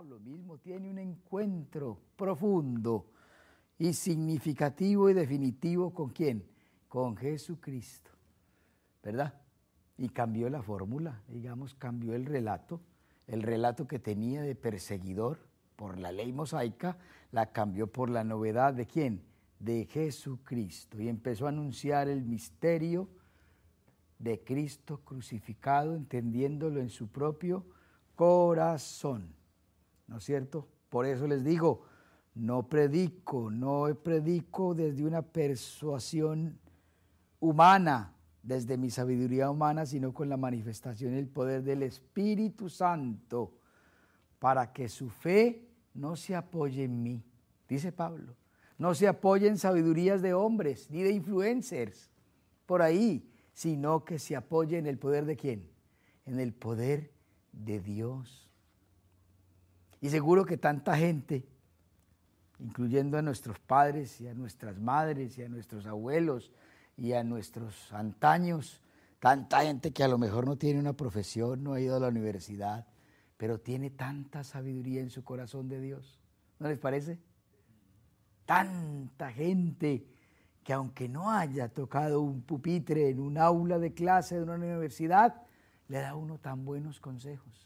Pablo mismo tiene un encuentro profundo y significativo y definitivo ¿con quién? Con Jesucristo, ¿verdad? Y cambió la fórmula, digamos, cambió el relato que tenía de perseguidor por la ley mosaica, la cambió por la novedad ¿de quién? De Jesucristo, y empezó a anunciar el misterio de Cristo crucificado, entendiéndolo en su propio corazón, ¿no es cierto? Por eso les digo, no predico desde una persuasión humana, desde mi sabiduría humana, sino con la manifestación y el poder del Espíritu Santo, para que su fe no se apoye en mí, dice Pablo, no se apoye en sabidurías de hombres, ni de influencers, por ahí, sino que se apoye en el poder ¿de quién? En el poder de Dios. Y seguro que tanta gente, incluyendo a nuestros padres y a nuestras madres y a nuestros abuelos y a nuestros antaños, tanta gente que a lo mejor no tiene una profesión, no ha ido a la universidad, pero tiene tanta sabiduría en su corazón de Dios, ¿no les parece? Tanta gente que aunque no haya tocado un pupitre en un aula de clase de una universidad, le da a uno tan buenos consejos.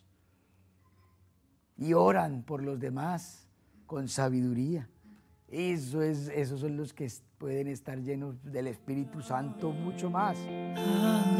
Y oran por los demás con sabiduría. Esos son los que pueden estar llenos del Espíritu Santo mucho más.